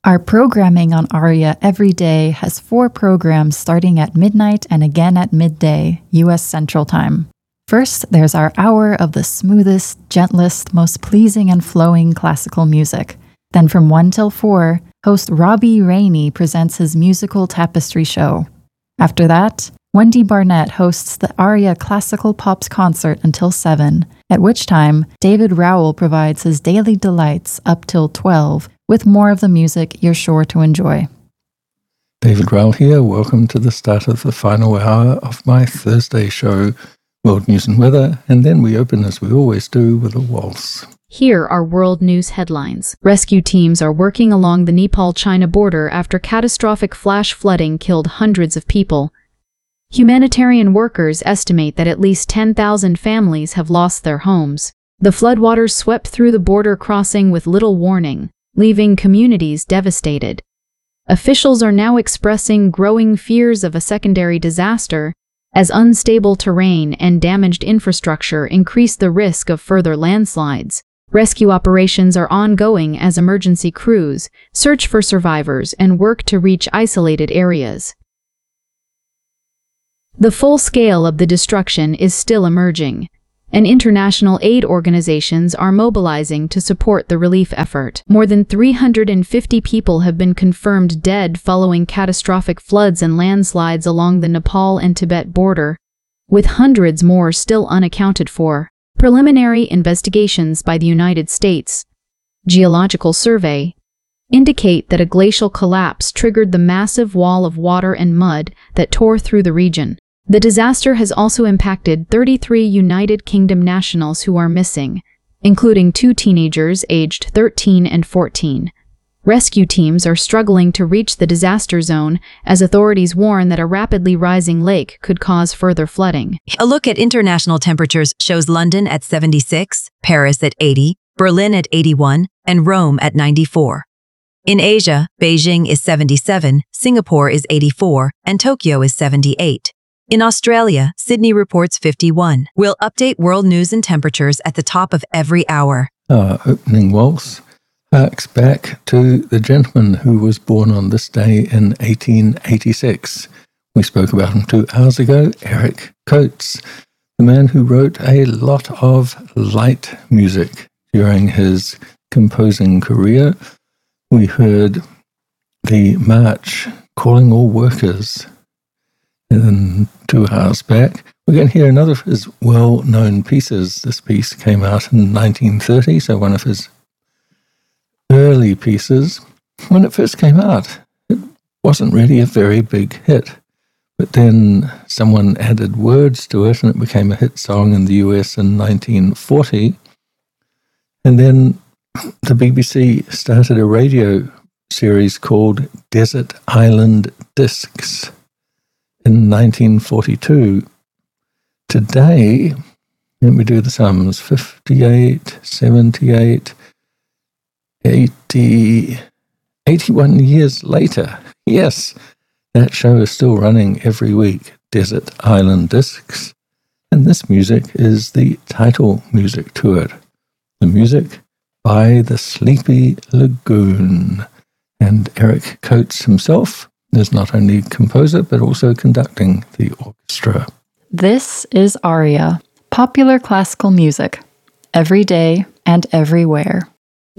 Our programming on ARIA every day has 4 programs starting at midnight and again at midday, U.S. Central Time. First, there's our hour of the smoothest, gentlest, most pleasing and flowing classical music. Then from 1 till 4, host Robbie Rainey presents his musical tapestry show. After that, Wendy Barnett hosts the ARIA Classical Pops concert until 7, at which time David Rowell provides his daily delights up till 12, with more of the music you're sure to enjoy. David Rowell here. Welcome to the start of the final hour of my Thursday show, World News and Weather, and then we open, as we always do, with a waltz. Here are world news headlines. Rescue teams are working along the Nepal-China border after catastrophic flash flooding killed hundreds of people. Humanitarian workers estimate that at least 10,000 families have lost their homes. The floodwaters swept through the border crossing with little warning, leaving communities devastated. Officials are now expressing growing fears of a secondary disaster, as unstable terrain and damaged infrastructure increase the risk of further landslides. Rescue operations are ongoing as emergency crews search for survivors and work to reach isolated areas. The full scale of the destruction is still emerging, and international aid organizations are mobilizing to support the relief effort. More than 350 people have been confirmed dead following catastrophic floods and landslides along the Nepal and Tibet border, with hundreds more still unaccounted for. Preliminary investigations by the United States Geological Survey indicate that a glacial collapse triggered the massive wall of water and mud that tore through the region. The disaster has also impacted 33 United Kingdom nationals who are missing, including 2 teenagers aged 13 and 14. Rescue teams are struggling to reach the disaster zone as authorities warn that a rapidly rising lake could cause further flooding. A look at international temperatures shows London at 76, Paris at 80, Berlin at 81, and Rome at 94. In Asia, Beijing is 77, Singapore is 84, and Tokyo is 78. In Australia, Sydney reports 51. We'll update world news and temperatures at the top of every hour. Our opening waltz harks back to the gentleman who was born on this day in 1886. We spoke about him 2 hours ago, Eric Coates, the man who wrote a lot of light music during his composing career. We heard the march calling all workers in 2 hours back. We're going to hear another of his well-known pieces. This piece came out in 1930, so one of his early pieces. When it first came out, it wasn't really a very big hit, but then someone added words to it and it became a hit song in the US in 1940. And then the BBC started a radio series called Desert Island Discs in 1942. Today, let me do the sums, 58, 78, 80, 81 years later. Yes, that show is still running every week, Desert Island Discs, and this music is the title music to it. The music by the Sleepy Lagoon. And Eric Coates himself is not only composer, but also conducting the orchestra. This is ARIA, popular classical music, every day and everywhere.